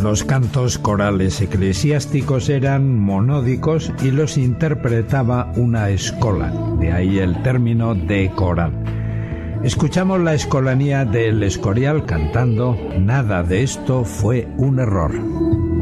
Los cantos corales eclesiásticos eran monódicos y los interpretaba una escola, de ahí el término de coral. Escuchamos la escolanía del Escorial cantando "Nada de esto fue un error".